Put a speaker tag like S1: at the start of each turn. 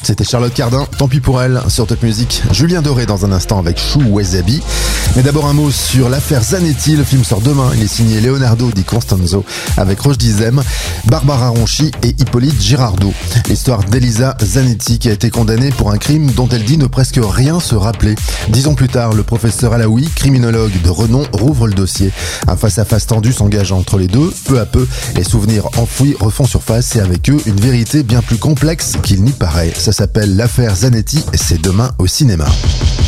S1: C'était Charlotte Cardin, tant pis pour elle. Sur Top Music, Julien Doré dans un instant avec Chou Wasabi. Mais d'abord un mot sur l'affaire Zanetti. Le film sort demain. Il est signé Leonardo Di Constanzo avec Roche Dizem, Barbara Ronchi et Hippolyte Girardot. L'histoire d'Elisa Zanetti qui a été condamnée pour un crime dont elle dit ne presque rien se rappeler. 10 ans plus tard, le professeur Alaoui, criminologue de renom, rouvre le dossier. Un face-à-face tendu s'engage entre les deux. Peu à peu, les souvenirs enfouis refont surface et avec eux, une vérité bien plus complexe qu'il n'y paraît. Ça s'appelle l'affaire Zanetti et c'est demain au cinéma.